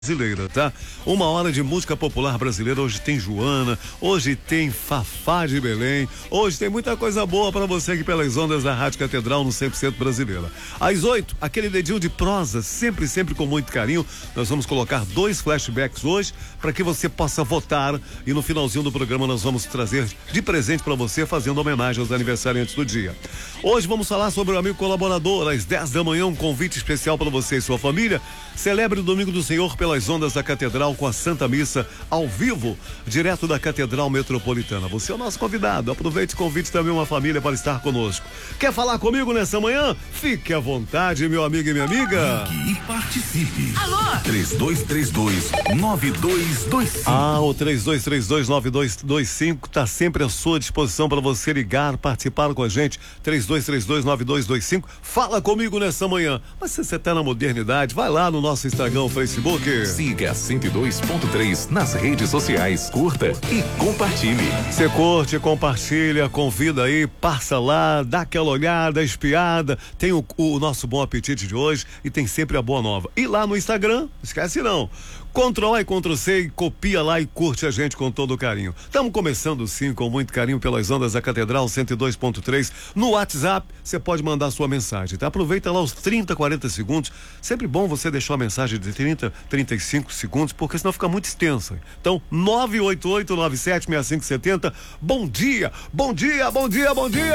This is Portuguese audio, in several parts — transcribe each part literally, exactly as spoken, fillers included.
Brasileira, tá? Uma hora de música popular brasileira. Hoje tem Joana, hoje tem Fafá de Belém, hoje tem muita coisa boa pra você aqui pelas ondas da Rádio Catedral no cem por cento Brasileira. Às oito, aquele dedinho de prosa, sempre, sempre com muito carinho. Nós vamos colocar dois flashbacks hoje para que você possa votar e no finalzinho do programa nós vamos trazer de presente pra você, fazendo homenagem aos aniversariantes do dia. Hoje vamos falar sobre o amigo colaborador. Às dez da manhã, um convite especial para você e sua família. Celebre o Domingo do Senhor pelas ondas da Catedral com a Santa Missa ao vivo, direto da Catedral Metropolitana. Você é o nosso convidado. Aproveite e convide também uma família para estar conosco. Quer falar comigo nessa manhã? Fique à vontade, meu amigo e minha amiga. Ligue e participe. Alô? três dois três dois, nove dois dois cinco. Ah, o três dois três dois, nove dois dois cinco está sempre à sua disposição para você ligar, participar com a gente. três dois três dois, nove dois dois cinco. Fala comigo nessa manhã. Mas se você está na modernidade, vai lá no nosso Instagram, Facebook. Siga cento e dois ponto três nas redes sociais, curta e compartilhe. Você curte, compartilha, convida aí, passa lá, dá aquela olhada, espiada. Tem o, o nosso Bom Apetite de hoje e tem sempre a boa nova. E lá no Instagram, esquece não. Ctrl A e Ctrl C e copia lá e curte a gente com todo o carinho. Estamos começando sim com muito carinho pelas ondas da Catedral cento e dois ponto três. No WhatsApp, você pode mandar sua mensagem, tá? Aproveita lá os trinta, quarenta segundos. Sempre bom você deixar uma mensagem de trinta, trinta e cinco segundos, porque senão fica muito extensa. Então, nove oito oito, nove sete seis cinco sete zero. Bom dia, bom dia, bom dia, bom dia!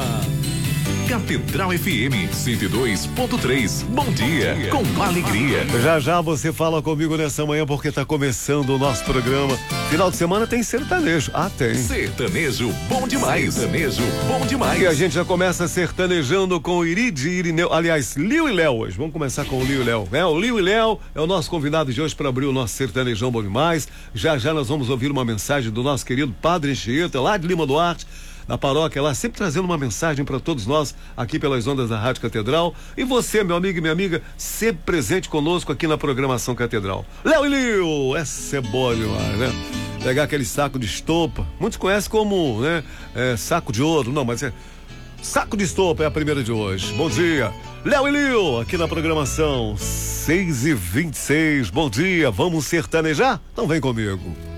Catedral F M cento e dois ponto três. Bom dia, com alegria. Já já você fala comigo nessa manhã porque tá começando o nosso programa. Final de semana tem sertanejo. Ah, tem. Sertanejo bom demais. Sertanejo bom demais. E a gente já começa sertanejando com Iride e Irineu. Aliás, Liu e Léo hoje. Vamos começar com o Liu e Léo. É, o Liu e Léo é o nosso convidado de hoje para abrir o nosso sertanejão bom demais. Já já nós vamos ouvir uma mensagem do nosso querido Padre Anchieta, lá de Lima Duarte, da paróquia lá, sempre trazendo uma mensagem para todos nós aqui pelas ondas da Rádio Catedral. E você, meu amigo e minha amiga, sempre presente conosco aqui na programação Catedral. Léo e Liu, essa é boa demais, né? Pegar aquele saco de estopa, muitos conhecem como, né, é, saco de ouro, não, mas é saco de estopa é a primeira de hoje. Bom dia, Léo e Liu, aqui na programação seis e vinte e seis. Bom dia, vamos sertanejar? Então vem comigo.